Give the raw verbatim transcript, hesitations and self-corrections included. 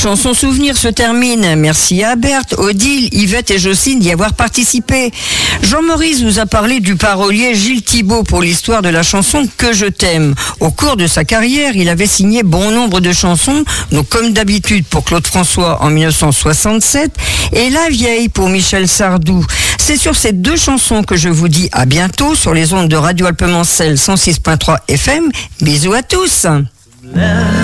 chanson souvenir se termine. Merci à Berthe, Odile, Yvette et Jocelyne d'y avoir participé. Jean-Maurice vous a parlé du parolier Gilles Thibault pour l'histoire de la chanson Que je t'aime. Au cours de sa carrière, il avait signé bon nombre de chansons, donc comme d'habitude pour Claude François en dix-neuf cent soixante-sept et La Vieille pour Michel Sardou. C'est sur ces deux chansons que je vous dis à bientôt sur les ondes de Radio Alpemancel cent six point trois F M. Bisous à tous.